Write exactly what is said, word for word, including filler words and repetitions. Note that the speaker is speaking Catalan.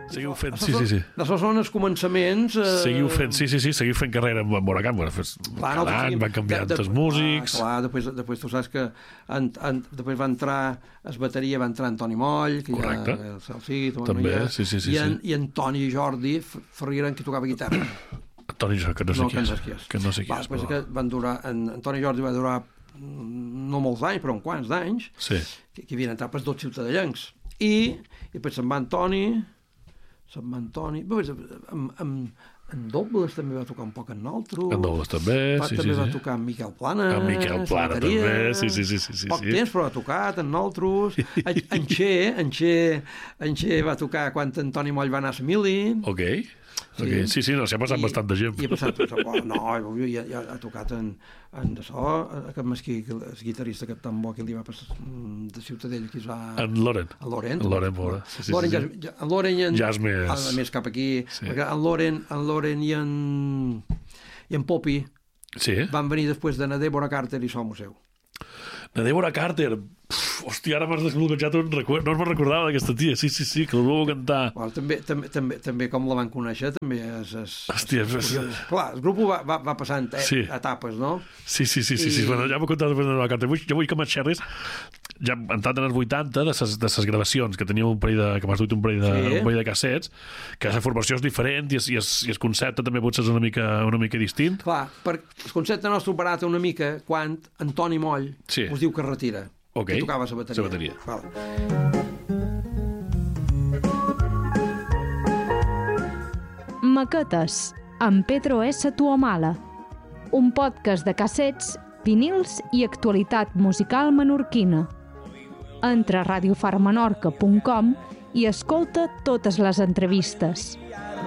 Seguiu fent, sí, sí, sí. Això són els començaments... Eh... Seguiu fent, sí, sí, sí, seguiu fent carrera amb Moracam. Cada any van canviant de, de, els músics... Ah, clar, després, després tu saps que en, en, després va entrar, es bateria va entrar Antoni Moll, que correcte. Ja, el Celcit, també, sí, sí, sí. I, en, sí. i Antoni Jordi Ferrieren, que tocava guitarra. Antoni Jordi, que no sé no, qui és. Que, que no sé qui va, és. Però... Que van durar, en, Antoni Jordi va durar no molts anys, però uns quants d'anys, sí. que, que havien entrat pels dos ciutadellencs. I, i després se'n va Antoni... Sant Antoni... En, en, en Dobles també va tocar un poc en nosaltres. En Dobles també, va, sí, també sí. va sí. tocar en Miquel Planes. En Miquel Plana també, sí, sí, sí. sí poc sí. temps, però ha tocat en nosaltres. En, en Xe, en Xe, en Xe va tocar quan Antoni Moll va anar a Samili. Ok. Okay. Sí, sí, no, s'ha passat I, bastant de gent. I ha passat, oh, no, ja, ja ha tocat en, en això, aquest mesquí, el guitarrista aquest tan bo que li va passar de Ciutadella, que es va... En Loren. En Loren. En Loren, pobra. Sí, sí, Loren, sí, sí. Ja, en Loren i en... Ja és més... A més cap aquí, sí. perquè en Loren, en Loren i en... i en Popi sí. van venir després de na Débora Carter i Som seu. Na Débora Carter... Uf, hòstia, ara m'has desbloquejat un record. No me'n recordava d'aquesta tia. Sí, sí, sí, que el vau cantar. Bueno, també, també, també, també com la van conèixer, també és... és hòstia, és... és... Clar, el grup va, va, va passant eh, sí. etapes, no? Sí, sí, sí, sí, I... sí. Bueno, ja m'ho contat després de la carta. Jo vull que m'enxerris, ja entrat en els vuitanta, de ses, de ses gravacions, que teníeu un parell de... que m'has duit un parell de, sí. un parell de cassets, que la formació és diferent i, es, i, es, i el concepte també potser és una mica, una mica distint. Clar, per, el concepte nostre barata una mica quan Antoni Moll sí. us diu que es retira. Ok, que tocava la bateria. La bateria. Vale. Maquetes, amb Pedro S. Tuamala. Un podcast de cassets, vinils i actualitat musical menorquina. Entra a radio far menorca punt com i escolta totes les entrevistes.